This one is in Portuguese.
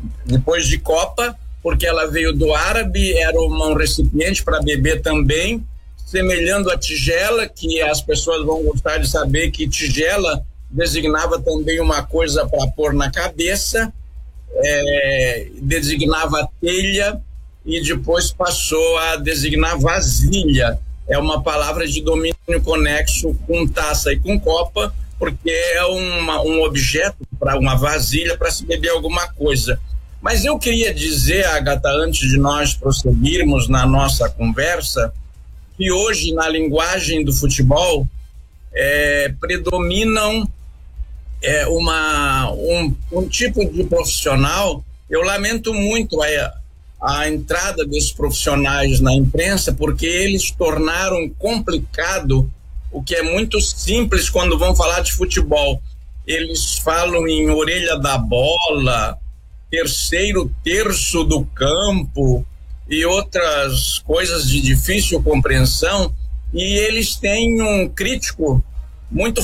depois de Copa, porque ela veio do árabe, era um recipiente para beber também, semelhando a tigela, que as pessoas vão gostar de saber que tigela designava também uma coisa para pôr na cabeça, designava telha e depois passou a designar vasilha. É uma palavra de domínio conexo com taça e com copa, porque é um objeto, para uma vasilha, para se beber alguma coisa. Mas eu queria dizer, Agatha, antes de nós prosseguirmos na nossa conversa, que hoje, na linguagem do futebol, predominam um tipo de profissional. Eu lamento muito a entrada desses profissionais na imprensa, porque eles tornaram complicado o que é muito simples quando vão falar de futebol. Eles falam em orelha da bola, terceiro terço do campo e outras coisas de difícil compreensão, e eles têm um crítico muito